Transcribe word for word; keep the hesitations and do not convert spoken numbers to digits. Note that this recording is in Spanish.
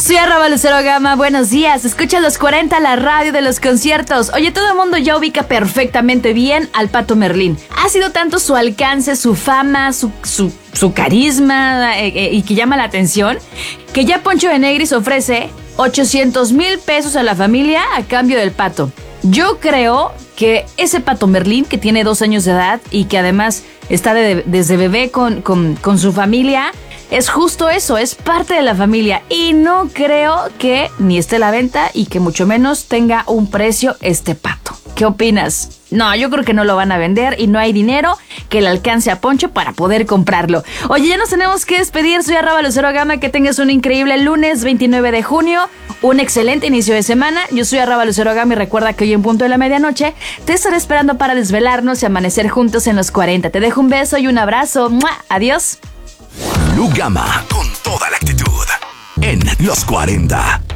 Soy arroba Lucero Gama, buenos días. Escucha los cuarenta, la radio de los conciertos. Oye, todo el mundo ya ubica perfectamente bien al Pato Merlín. Ha sido tanto su alcance, su fama, su, su, su carisma eh, eh, y que llama la atención, que ya Poncho de Nigris ofrece ochocientos mil pesos a la familia a cambio del Pato. Yo creo que ese Pato Merlín, que tiene dos años de edad y que además está de, desde bebé con, con, con su familia, es justo eso, es parte de la familia. Y no creo que ni esté a la venta y que mucho menos tenga un precio este Pato. ¿Qué opinas? No, yo creo que no lo van a vender y no hay dinero que le alcance a Poncho para poder comprarlo. Oye, ya nos tenemos que despedir. Soy arroba Lucero Gama. Que tengas un increíble lunes veintinueve de junio. Un excelente inicio de semana. Yo soy arroba Lucero Gama y recuerda que hoy en punto de la medianoche te estaré esperando para desvelarnos y amanecer juntos en los cuarenta. Te dejo un beso y un abrazo. ¡Mua! Adiós. Lu Gama, con toda la actitud, en los cuarenta.